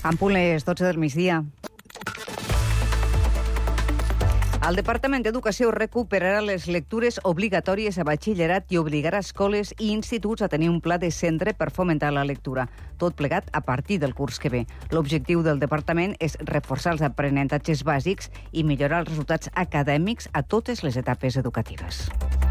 En punt les 12 del migdia. El Departament d'Educació recuperarà les lectures obligatòries a batxillerat i obligarà escoles i instituts a tenir un pla de centre per fomentar la lectura, tot plegat a partir del curs que ve. L'objectiu del departament és reforçar els aprenentatges bàsics i millorar els resultats acadèmics a totes les etapes educatives.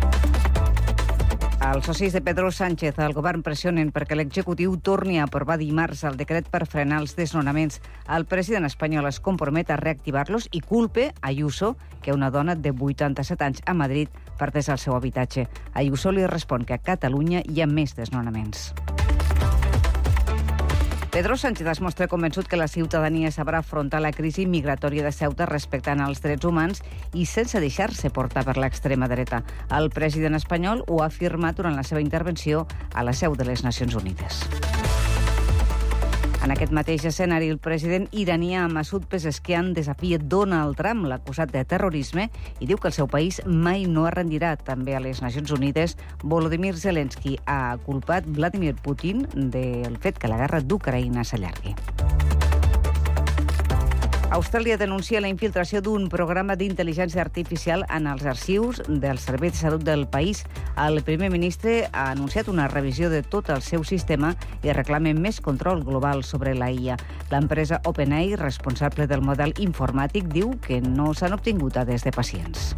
Els socis de Pedro Sánchez al govern pressionen perquè l'executiu torni a aprovar dimarts el decret per frenar els desnonaments. El president espanyol es compromet a reactivar-los i culpa Ayuso que una dona de 87 anys a Madrid perdés el seu habitatge. Ayuso li respon que a Catalunya hi ha més desnonaments. Pedro Sánchez es mostra convençut que la ciutadania sabrà afrontar la crisi migratòria de Ceuta respectant els drets humans i sense deixar-se portar per l'extrema dreta. El president espanyol ho ha afirmat durant la seva intervenció a la seu de les Nacions Unides. En aquest mateix escenari, el president iranià Masoud Pezeshkian desafia Donald Trump, l'acusat de terrorisme, i diu que el seu país mai no es rendirà. També a les Nacions Unides, Volodymyr Zelensky ha culpat Vladimir Putin del fet que la guerra d'Ucraïna s'allargui. Austràlia denuncia la infiltració d'un programa d'intel·ligència artificial en els arxius dels serveis de salut del país. El primer ministre ha anunciat una revisió de tot el seu sistema i reclama més control global sobre la IA. L'empresa OpenAI, responsable del model informàtic, diu que no s'han obtingut dades de pacients.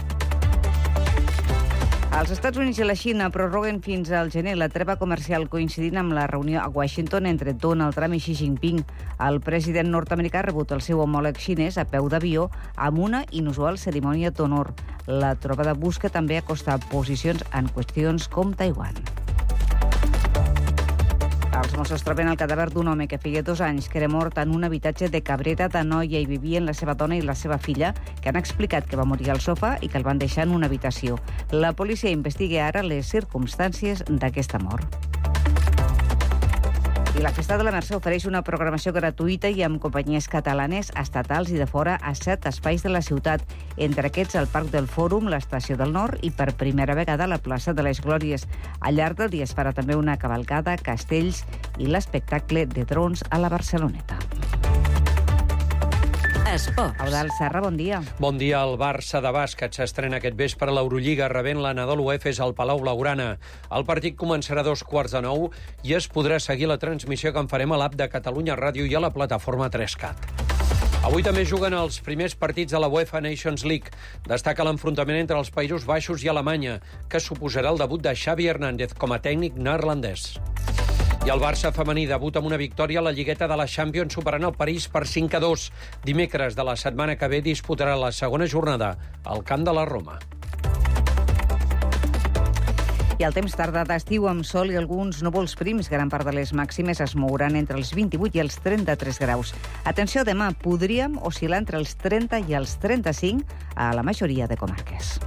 Els Estats Units i la Xina prorroguen fins al gener la treva comercial coincidint amb la reunió a Washington entre Donald Trump i Xi Jinping. El president nord-americà ha rebut el seu homòleg xinès a peu d'avió amb una inusual cerimònia d'honor. La trobada busca també acostar posicions en qüestions com Taiwan. Els Mossos troben el cadàver d'un home que feia 2 anys que era mort en un habitatge de Cabrera d'Anoia i vivien la seva dona i la seva filla, que han explicat que va morir al sofà i que el van deixar en una habitació. La policia investiga ara les circumstàncies d'aquesta mort. I la Festa de la Mercè ofereix una programació gratuïta i amb companyies catalanes, estatals i de fora a 7 espais de la ciutat. Entre aquests, el Parc del Fòrum, l'Estació del Nord i per primera vegada la plaça de les Glòries. Al llarg del dia es farà també una cavalcada, castells i l'espectacle de drons a la Barceloneta. Esports. Eudald Serra, bon dia. Bon dia. El Barça de bàsquet s'estrena aquest vespre a l'Eurolliga rebent l'Anadolu Efes al Palau Blaugrana. El partit començarà a 8:45 i es podrà seguir la transmissió que en farem a l'app de Catalunya Ràdio i a la plataforma 3Cat. Avui també juguen els primers partits de la UEFA Nations League. Destaca l'enfrontament entre els Països Baixos i Alemanya, que suposarà el debut de Xavi Hernández com a tècnic neerlandès. I el Barça femení debuta amb una victòria a la Lligueta de la Champions superant el París per 5-2. Dimecres de la setmana que ve disputarà la segona jornada al camp de la Roma. I el temps tarda d'estiu amb sol i alguns núvols prims. Gran part de les màximes es mouran entre els 28 i els 33 graus. Atenció, demà podríem oscil·lar entre els 30 i els 35 a la majoria de comarques.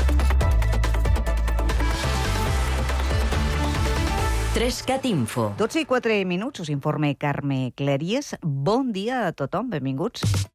3Cat Info. 12:04 us informa Carme Cleries. Bon dia a tothom, benvinguts.